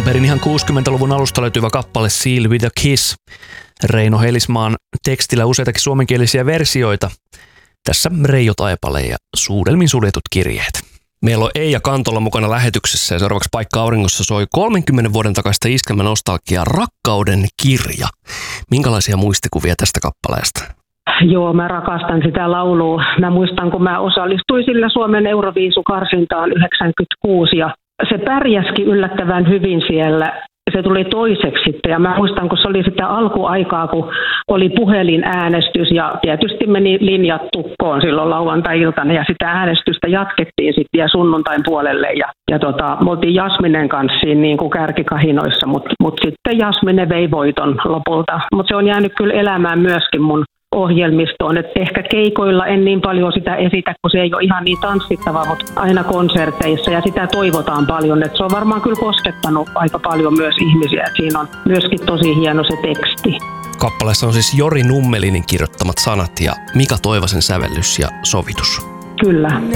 perin ihan 60-luvun alusta löytyvä kappale Seal with a Kiss. Reino Helismaan tekstillä useitakin suomenkielisiä versioita. Tässä Reijo Taipale ja Suudelmin suljetut kirjeet. Meillä on Eija Kantola mukana lähetyksessä ja seuraavaksi Paikka auringossa soi 30 vuoden takaista iskelmänostalgiaa Rakkauden kirja. Minkälaisia muistikuvia tästä kappaleesta? Joo, mä rakastan sitä laulua. Mä muistan, kun mä osallistuin sillä Suomen Euroviisukarsintaan 96 ja se pärjäski yllättävän hyvin siellä. Se tuli toiseksi sitten ja mä muistan, kun se oli sitä alkuaikaa, kun oli puhelinäänestys ja tietysti meni linjat tukkoon silloin lauantai-iltana ja sitä äänestystä jatkettiin sitten ja sunnuntain puolelle ja me oltiin Jasminen kanssa siinä niin kuin kärkikahinoissa, mutta sitten Jasmine vei voiton lopulta. Mutta se on jäänyt kyllä elämään myöskin mun ohjelmistoon, että ehkä keikoilla en niin paljon sitä esitä, kun se ei ole ihan niin tanssittava, mutta aina konserteissa ja sitä toivotaan paljon, että se on varmaan kyllä koskettanut aika paljon myös ihmisiä, että siinä on myöskin tosi hieno se teksti. Kappaleessa on siis Jori Nummelinin kirjoittamat sanat ja Mika Toivasen sävellys ja sovitus. Kyllä.